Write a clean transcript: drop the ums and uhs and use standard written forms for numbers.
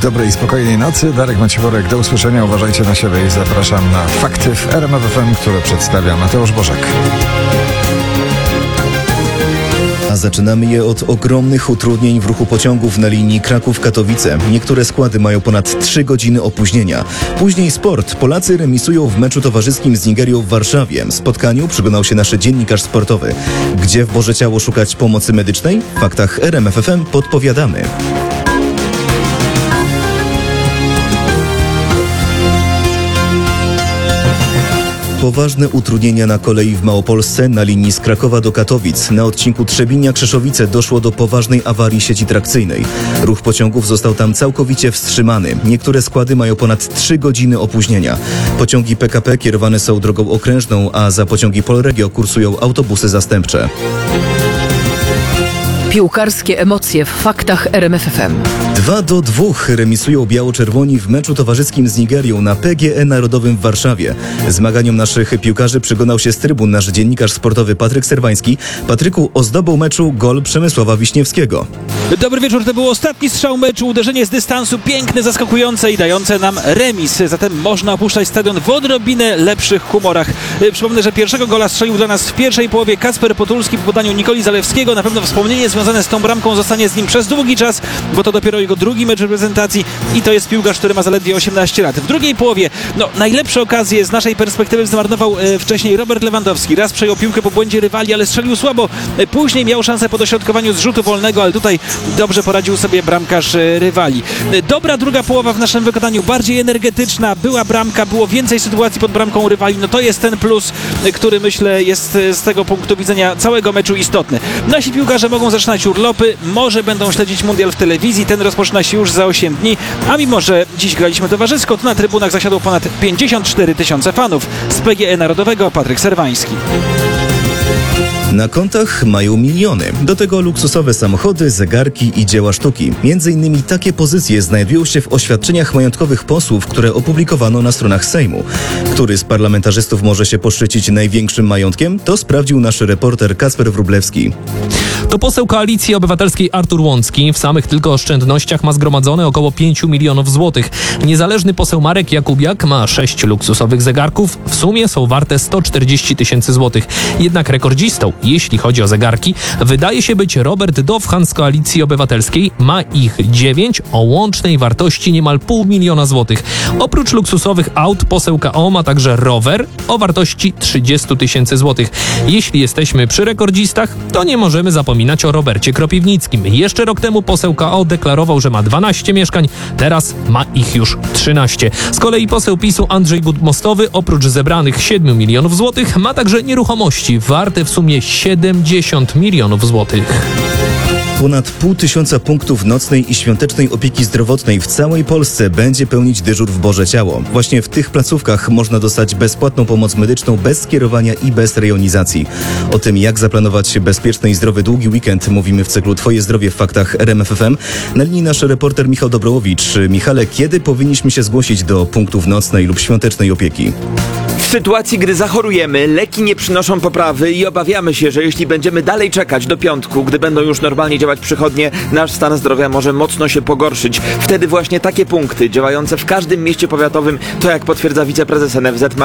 Dobrej i spokojnej nocy. Darek Macieworek, do usłyszenia. Uważajcie na siebie i zapraszam na Fakty w RMF FM, które przedstawia Mateusz Bożek. A zaczynamy je od ogromnych utrudnień w ruchu pociągów na linii Kraków-Katowice. Niektóre składy mają ponad 3 godziny opóźnienia. Później sport. Polacy remisują w meczu towarzyskim z Nigerią w Warszawie. Spotkaniu przyglądał się nasz dziennikarz sportowy. Gdzie w Boże Ciało szukać pomocy medycznej? W Faktach RMF FM podpowiadamy. Poważne utrudnienia na kolei w Małopolsce na linii z Krakowa do Katowic. Na odcinku Trzebinia-Krzeszowice doszło do poważnej awarii sieci trakcyjnej. Ruch pociągów został tam całkowicie wstrzymany. Niektóre składy mają ponad 3 godziny opóźnienia. Pociągi PKP kierowane są drogą okrężną, a za pociągi Polregio kursują autobusy zastępcze. Piłkarskie emocje w Faktach RMF FM. 2-2 remisują biało-czerwoni w meczu towarzyskim z Nigerią na PGE Narodowym w Warszawie. Zmaganiom naszych piłkarzy przyglądał się z trybun nasz dziennikarz sportowy Patryk Serwański. Patryku, ozdobą meczu gol Przemysława Wiśniewskiego. Dobry wieczór, to był ostatni strzał meczu, uderzenie z dystansu, piękne, zaskakujące i dające nam remis. Zatem można opuszczać stadion w odrobinę lepszych humorach. Przypomnę, że pierwszego gola strzelił dla nas w pierwszej połowie Kacper Potulski po podaniu Nikoli Zalewskiego. Na pewno wspomnienie związane z tą bramką zostanie z nim przez długi czas, bo to dopiero jego drugi mecz reprezentacji i to jest piłkarz, który ma zaledwie 18 lat. W drugiej połowie, najlepsze okazje z naszej perspektywy zmarnował wcześniej Robert Lewandowski. Raz przejął piłkę po błędzie rywali, ale strzelił słabo. Później miał szansę po dośrodkowaniu z rzutu wolnego, ale tutaj dobrze poradził sobie bramkarz rywali. Dobra druga połowa w naszym wykonaniu, bardziej energetyczna, była bramka, było więcej sytuacji pod bramką rywali. To jest ten plus, który myślę jest z tego punktu widzenia całego meczu istotny. Nasi piłkarze mogą zaczynać urlopy, może będą śledzić mundial w telewizji, ten rozpoczyna się już za 8 dni, a mimo, że dziś graliśmy towarzysko, to na trybunach zasiadło ponad 54 000 fanów. Z PGE Narodowego Patryk Serwański. Na kontach mają miliony. Do tego luksusowe samochody, zegarki i dzieła sztuki. Między innymi takie pozycje znajdują się w oświadczeniach majątkowych posłów, które opublikowano na stronach Sejmu. Który z parlamentarzystów może się poszczycić największym majątkiem? To sprawdził nasz reporter Kacper Wróblewski. To poseł Koalicji Obywatelskiej Artur Łącki. W samych tylko oszczędnościach ma zgromadzone około 5 milionów złotych. Niezależny poseł Marek Jakubiak ma 6 luksusowych zegarków. W sumie są warte 140 000 złotych. Jednak rekordzistą, jeśli chodzi o zegarki, wydaje się być Robert Dowchan z Koalicji Obywatelskiej. Ma ich 9 o łącznej wartości niemal 500 000 złotych. Oprócz luksusowych aut poseł KO ma także rower o wartości 30 000 złotych. Jeśli jesteśmy przy rekordzistach, to nie możemy zapominać o Robercie Kropiwnickim. Jeszcze rok temu poseł KO deklarował, że ma 12 mieszkań, teraz ma ich już 13. Z kolei poseł PiS-u Andrzej Budmostowy oprócz zebranych 7 milionów złotych ma także nieruchomości warte w sumie 70 milionów złotych. Ponad 500 punktów nocnej i świątecznej opieki zdrowotnej w całej Polsce będzie pełnić dyżur w Boże Ciało. Właśnie w tych placówkach można dostać bezpłatną pomoc medyczną bez skierowania i bez rejonizacji. O tym, jak zaplanować bezpieczny i zdrowy długi weekend, mówimy w cyklu Twoje zdrowie w Faktach RMF FM. Na linii nasz reporter Michał Dobrowicz. Michale, kiedy powinniśmy się zgłosić do punktów nocnej lub świątecznej opieki? W sytuacji, gdy zachorujemy, leki nie przynoszą poprawy i obawiamy się, że jeśli będziemy dalej czekać do piątku, gdy będą już normalnie działać przychodnie, nasz stan zdrowia może mocno się pogorszyć. Wtedy właśnie takie punkty działające w każdym mieście powiatowym, to jak potwierdza wiceprezes NFZ